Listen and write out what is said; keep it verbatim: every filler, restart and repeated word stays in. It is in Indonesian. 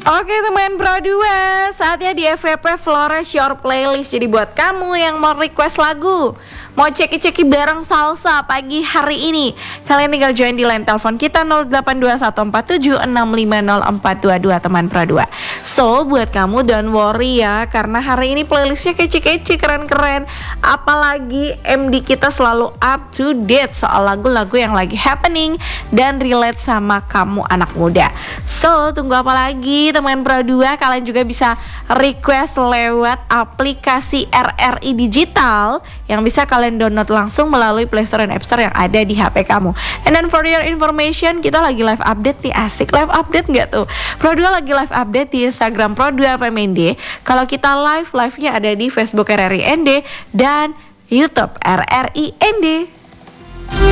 Oke teman Pro dua, saatnya di F V P Flores Your Playlist. Jadi buat kamu yang mau request lagu, mau ceki-ceki bareng salsa pagi hari ini, kalian tinggal join di line telepon kita nol delapan dua satu empat tujuh enam lima nol empat dua dua teman Pro dua. So buat kamu don't worry ya, karena hari ini playlistnya kece-kece, keren-keren. Apalagi M D kita selalu up to date soal lagu-lagu yang lagi happening dan relate sama kamu anak muda. So tunggu apa lagi teman Pro dua, kalian juga bisa request lewat aplikasi R R I Digital yang bisa kalian download langsung melalui Play Store dan App Store yang ada di H P kamu. And then for your information, kita lagi live update nih, asik. Live update nggak tuh? Pro dua lagi live update di Instagram Pro dua P M N D. Kalau kita live, live-nya ada di Facebook R R I N D dan YouTube R R I N D.